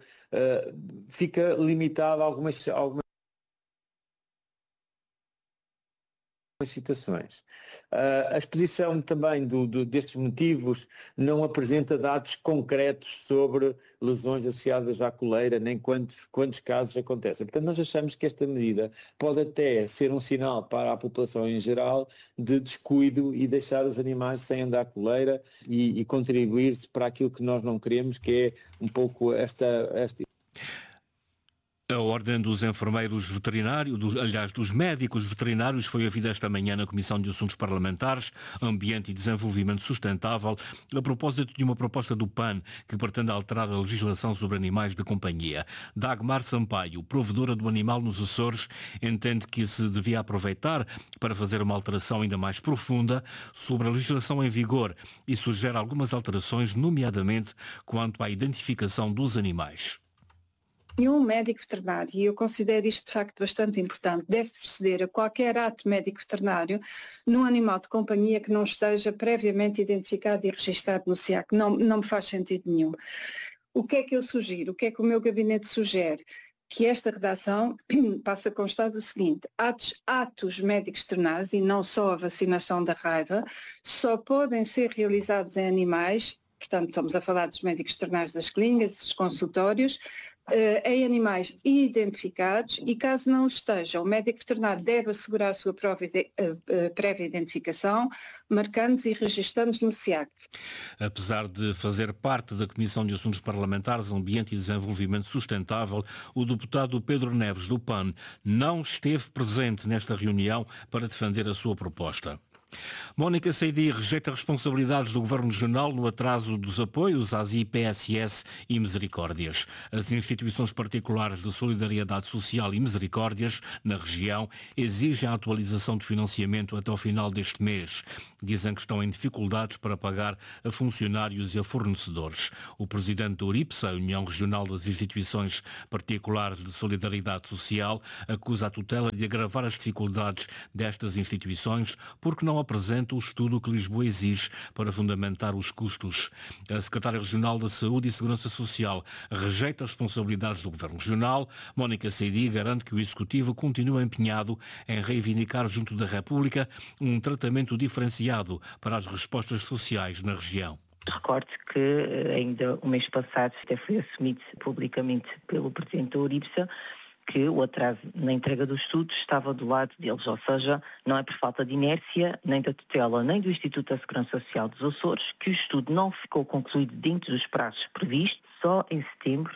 fica limitado a algumas situações. A exposição também destes motivos não apresenta dados concretos sobre lesões associadas à coleira, nem quantos casos acontecem. Portanto, nós achamos que esta medida pode até ser um sinal para a população em geral de descuido e deixar os animais sem andar coleira e contribuir-se para aquilo que nós não queremos, que é um pouco esta A Ordem dos Enfermeiros Veterinários, dos Médicos Veterinários, foi ouvida esta manhã na Comissão de Assuntos Parlamentares, Ambiente e Desenvolvimento Sustentável, a propósito de uma proposta do PAN que pretende alterar a legislação sobre animais de companhia. Dagmar Sampaio, provedora do animal nos Açores, entende que se devia aproveitar para fazer uma alteração ainda mais profunda sobre a legislação em vigor e sugere algumas alterações, nomeadamente quanto à identificação dos animais. Nenhum médico veterinário, e eu considero isto de facto bastante importante, deve proceder a qualquer ato médico veterinário num animal de companhia que não esteja previamente identificado e registado no SIAC. Não me faz sentido nenhum. O que é que eu sugiro? O que é que o meu gabinete sugere? Que esta redação passe a constar do seguinte: atos médicos veterinários, e não só a vacinação da raiva, só podem ser realizados em animais, portanto estamos a falar dos médicos veterinários das clínicas, dos consultórios, em animais identificados, e caso não esteja, o médico veterinário deve assegurar a sua prévia identificação, marcando-os e registando-os no SIAC. Apesar de fazer parte da Comissão de Assuntos Parlamentares, Ambiente e Desenvolvimento Sustentável, o deputado Pedro Neves, do PAN, não esteve presente nesta reunião para defender a sua proposta. Mónica Seidi rejeita responsabilidades do Governo Regional no atraso dos apoios às IPSS e Misericórdias. As instituições particulares de solidariedade social e misericórdias na região exigem a atualização de financiamento até ao final deste mês. Dizem que estão em dificuldades para pagar a funcionários e a fornecedores. O presidente do URIPSA, a União Regional das Instituições Particulares de Solidariedade Social, acusa a tutela de agravar as dificuldades destas instituições porque não apresenta o estudo que Lisboa exige para fundamentar os custos. A secretária regional da Saúde e Segurança Social rejeita as responsabilidades do Governo Regional. Mónica Seidi garante que o Executivo continua empenhado em reivindicar junto da República um tratamento diferenciado para as respostas sociais na região. Recordo que ainda o mês passado até foi assumido publicamente pelo Presidente da URIPSA que o atraso na entrega dos estudos estava do lado deles, ou seja, não é por falta de inércia, nem da tutela, nem do Instituto da Segurança Social dos Açores, que o estudo não ficou concluído dentro dos prazos previstos. Só em setembro,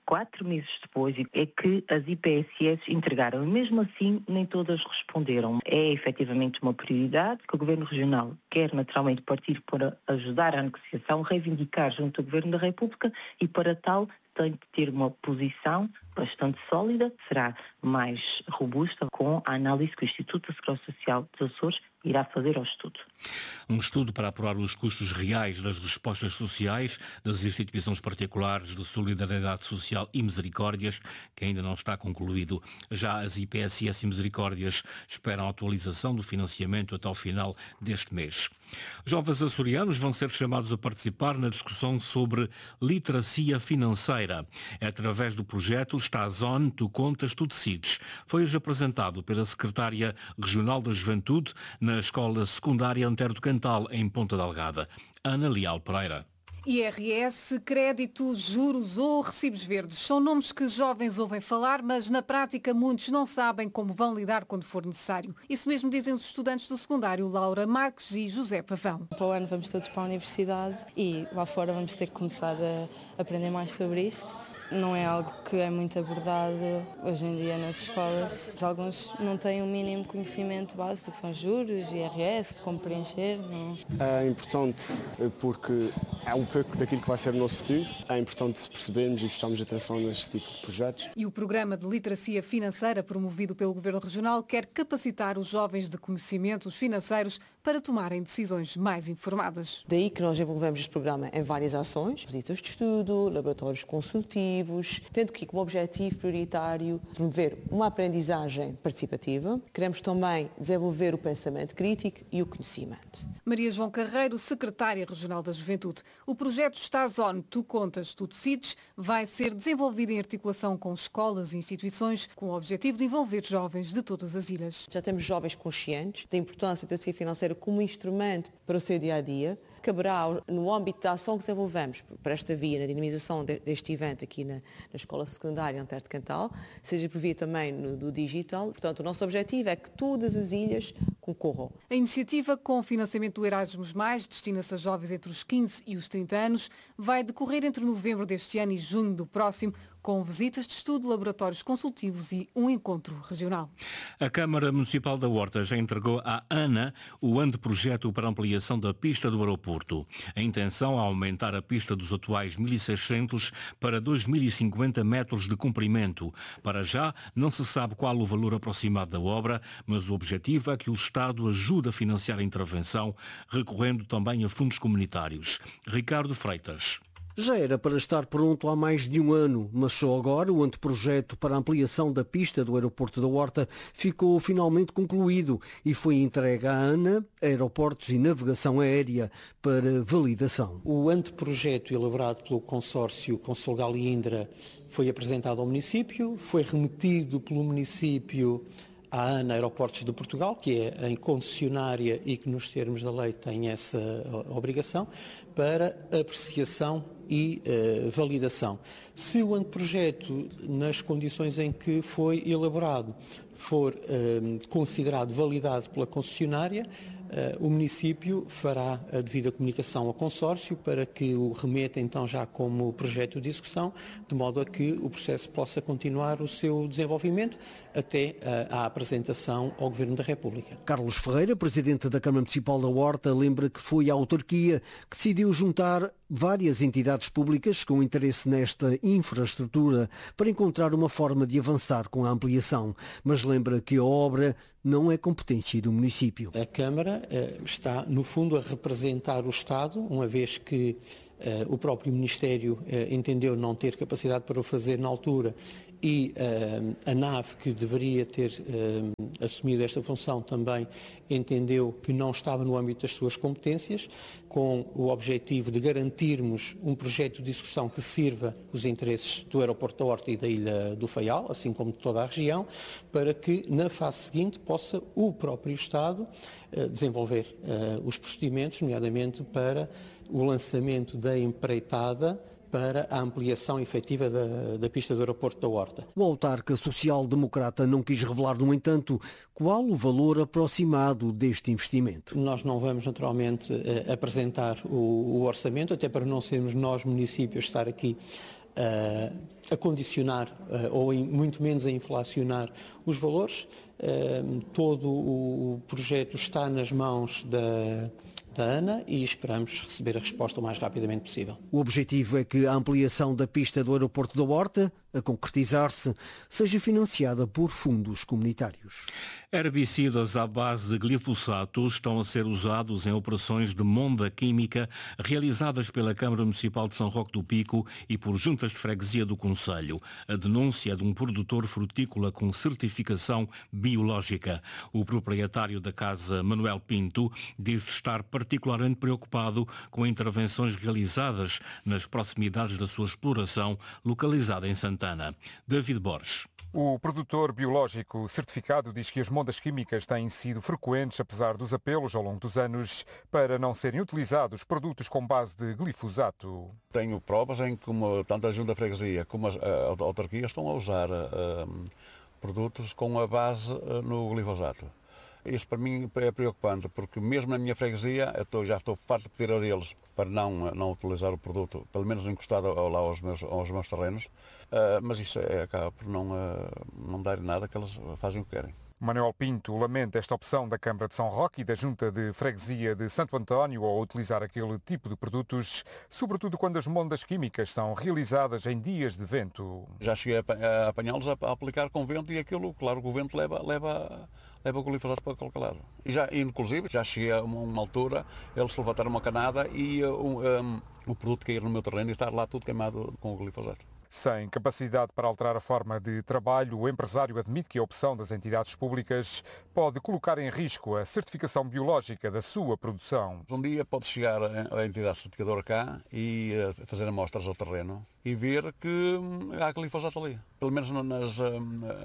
4 meses depois, é que as IPSS entregaram. E mesmo assim, nem todas responderam. É efetivamente uma prioridade que o Governo Regional quer naturalmente partir para ajudar à negociação, reivindicar junto ao Governo da República, e para tal tem de ter uma posição bastante sólida, será mais robusta com a análise que o Instituto da Segurança Social dos Açores irá fazer ao estudo. Um estudo para apurar os custos reais das respostas sociais das instituições particulares de solidariedade social e misericórdias, que ainda não está concluído. Já as IPSS e misericórdias esperam a atualização do financiamento até ao final deste mês. Jovens açorianos vão ser chamados a participar na discussão sobre literacia financeira. É através do projeto Estás On, Tu Contas, Tu Decides. Foi hoje apresentado pela Secretária Regional da Juventude na Escola Secundária Antero do Cantal, em Ponta Delgada. Ana Leal Pereira. IRS, crédito, juros ou recibos verdes. São nomes que jovens ouvem falar, mas na prática muitos não sabem como vão lidar quando for necessário. Isso mesmo dizem os estudantes do secundário Laura Marques e José Pavão. Para o ano vamos todos para a universidade e lá fora vamos ter que começar a aprender mais sobre isto. Não é algo que é muito abordado hoje em dia nas escolas. Alguns não têm o mínimo conhecimento base do que são juros, IRS, como preencher. Não. É importante porque é um pouco daquilo que vai ser o nosso futuro. É importante percebermos e prestarmos atenção neste tipo de projetos. E o programa de literacia financeira promovido pelo Governo Regional quer capacitar os jovens de conhecimentos financeiros para tomarem decisões mais informadas. Daí que nós desenvolvemos este programa em várias ações, visitas de estudo, laboratórios consultivos, tendo aqui como objetivo prioritário promover uma aprendizagem participativa. Queremos também desenvolver o pensamento crítico e o conhecimento. Maria João Carreiro, secretária regional da Juventude. O projeto Estás On, Tu Contas, Tu Decides vai ser desenvolvido em articulação com escolas e instituições com o objetivo de envolver jovens de todas as ilhas. Já temos jovens conscientes da importância da literacia financeira como instrumento para o seu dia-a-dia. Caberá no âmbito da ação que desenvolvemos para esta via, na dinamização deste evento aqui na Escola Secundária Antero de Cantal, seja por via também do digital. Portanto, o nosso objetivo é que todas as ilhas concorram. A iniciativa, com financiamento do Erasmus+, destina-se a jovens entre os 15 e os 30 anos, vai decorrer entre novembro deste ano e junho do próximo, com visitas de estudo, laboratórios consultivos e um encontro regional. A Câmara Municipal da Horta já entregou à ANA o anteprojeto para ampliação da pista do aeroporto. A intenção é aumentar a pista dos atuais 1.600 para 2.050 metros de comprimento. Para já, não se sabe qual o valor aproximado da obra, mas o objetivo é que o Estado ajude a financiar a intervenção, recorrendo também a fundos comunitários. Ricardo Freitas. Já era para estar pronto há mais de um ano, mas só agora o anteprojeto para a ampliação da pista do aeroporto da Horta ficou finalmente concluído e foi entregue à ANA, Aeroportos e Navegação Aérea, para validação. O anteprojeto elaborado pelo consórcio Conselgal e Indra foi apresentado ao município, foi remetido pelo município à ANA Aeroportos de Portugal, que é a concessionária e que nos termos da lei tem essa obrigação, para apreciação e validação. Se o anteprojeto, nas condições em que foi elaborado, for considerado validado pela concessionária, o município fará a devida comunicação ao consórcio para que o remeta então já como projeto de execução, de modo a que o processo possa continuar o seu desenvolvimento até à apresentação ao Governo da República. Carlos Ferreira, presidente da Câmara Municipal da Horta, lembra que foi a autarquia que decidiu juntar várias entidades públicas com interesse nesta infraestrutura para encontrar uma forma de avançar com a ampliação, mas lembra que a obra não é competência do município. A Câmara está, no fundo, a representar o Estado, uma vez que o próprio Ministério entendeu não ter capacidade para o fazer na altura e a NAV, que deveria ter assumido esta função, também entendeu que não estava no âmbito das suas competências, com o objetivo de garantirmos um projeto de execução que sirva os interesses do aeroporto da Horta e da Ilha do Faial, assim como de toda a região, para que na fase seguinte possa o próprio Estado desenvolver os procedimentos, nomeadamente para o lançamento da empreitada para a ampliação efetiva da pista do aeroporto da Horta. O autarca social-democrata não quis revelar, no entanto, qual o valor aproximado deste investimento. Nós não vamos, naturalmente, apresentar o orçamento, até para não sermos nós, municípios, estar aqui a condicionar ou muito menos a inflacionar os valores. Todo o projeto está nas mãos da ANA e esperamos receber a resposta o mais rapidamente possível. O objetivo é que a ampliação da pista do aeroporto da Horta, a concretizar-se, seja financiada por fundos comunitários. Herbicidas à base de glifosato estão a ser usados em operações de monda química realizadas pela Câmara Municipal de São Roque do Pico e por juntas de freguesia do concelho. A denúncia é de um produtor frutícola com certificação biológica. O proprietário da casa, Manuel Pinto, disse estar particularmente preocupado com intervenções realizadas nas proximidades da sua exploração, localizada em Santana. David Borges. O produtor biológico certificado diz que as mondas químicas têm sido frequentes, apesar dos apelos ao longo dos anos, para não serem utilizados produtos com base de glifosato. Tenho provas em que tanto a Junta de Freguesia como as autarquias estão a usar produtos com a base no glifosato. Isso para mim é preocupante, porque mesmo na minha freguesia já estou farto de pedir a eles para não utilizar o produto, pelo menos encostado lá aos meus terrenos, mas isso acaba por não dar nada, que eles fazem o que querem. Manuel Pinto lamenta esta opção da Câmara de São Roque e da Junta de Freguesia de Santo António ao utilizar aquele tipo de produtos, sobretudo quando as mondas químicas são realizadas em dias de vento. Já cheguei a apanhá-los a aplicar com vento e aquilo, claro, o vento leva o glifosato para qualquer lado. Inclusive, já cheguei a uma altura, eles levantaram uma canada e o produto cair no meu terreno e estar lá tudo queimado com o glifosato. Sem capacidade para alterar a forma de trabalho, o empresário admite que a opção das entidades públicas pode colocar em risco a certificação biológica da sua produção. Um dia pode chegar a entidade certificadora cá e fazer amostras ao terreno e ver que há glifosato ali. Pelo menos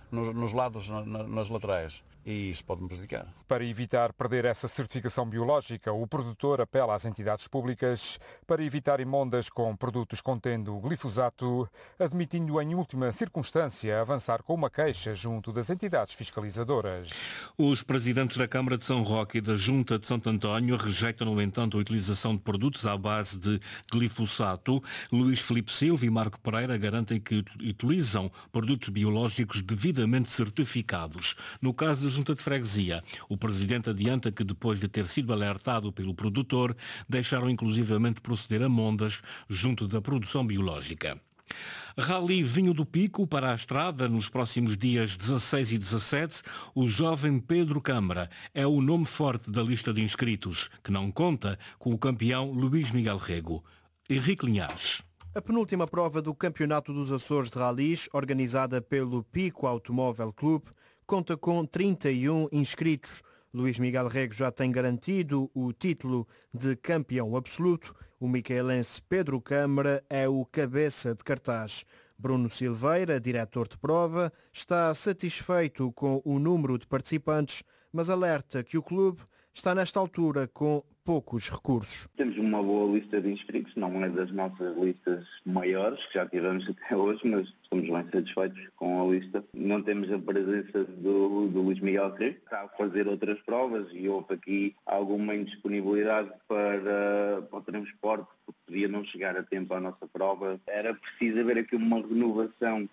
nos lados, nas laterais. E isso pode me prejudicar. Para evitar perder essa certificação biológica, o produtor apela às entidades públicas para evitar emondas com produtos contendo glifosato, admitindo em última circunstância avançar com uma queixa junto das entidades fiscalizadoras. Os presidentes da Câmara de São Roque e da Junta de Santo António rejeitam, no entanto, a utilização de produtos à base de glifosato. Luís Filipe Silva e Marco Pereira garantem que utilizam produtos biológicos devidamente certificados. No caso da Junta de Freguesia, o presidente adianta que, depois de ter sido alertado pelo produtor, deixaram inclusivamente proceder a mondas junto da produção biológica. Rally Vinho do Pico para a estrada nos próximos dias 16 e 17. O jovem Pedro Câmara é o nome forte da lista de inscritos, que não conta com o campeão Luís Miguel Rego. Henrique Linhares. A penúltima prova do Campeonato dos Açores de Rallys, organizada pelo Pico Automóvel Clube, conta com 31 inscritos. Luís Miguel Rego já tem garantido o título de campeão absoluto. O micaelense Pedro Câmara é o cabeça de cartaz. Bruno Silveira, diretor de prova, está satisfeito com o número de participantes, mas alerta que o clube está nesta altura com poucos recursos. Temos uma boa lista de inscritos, não é das nossas listas maiores, que já tivemos até hoje, mas estamos bem satisfeitos com a lista. Não temos a presença do Luís Miguel Rego, está a fazer outras provas e houve aqui alguma indisponibilidade para o transporte, porque podia não chegar a tempo à nossa prova. Era preciso haver aqui uma renovação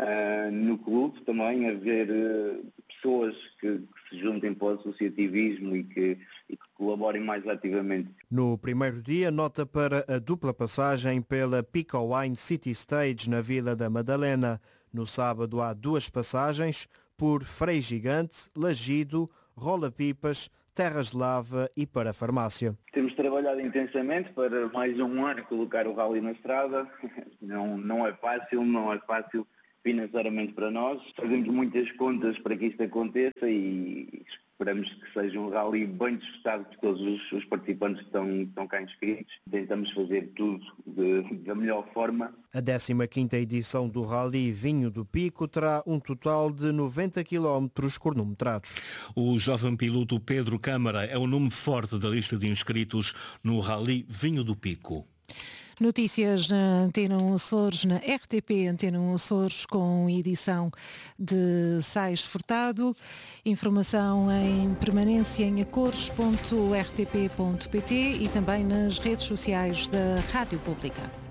no clube, também haver pessoas que se juntem para o associativismo e que colaborem mais ativamente. No primeiro dia, nota para a dupla passagem pela Pico Wine City Stage na Vila da Madalena. No sábado há 2 passagens por Frei Gigante, Lagido, Rola Pipas, Terras de Lava e para a farmácia. Temos trabalhado intensamente para mais um ano colocar o rally na estrada. Não é fácil financeiramente para nós. Fazemos muitas contas para que isto aconteça e esperamos que seja um rally bem disputado por todos os participantes que estão cá inscritos. Tentamos fazer tudo da melhor forma. A 15ª edição do Rally Vinho do Pico terá um total de 90 km cronometrados. O jovem piloto Pedro Câmara é o nome forte da lista de inscritos no Rally Vinho do Pico. Notícias na Antena 1 Açores, na RTP Antena 1 Açores, com edição de Sais Furtado. Informação em permanência em acores.rtp.pt e também nas redes sociais da Rádio Pública.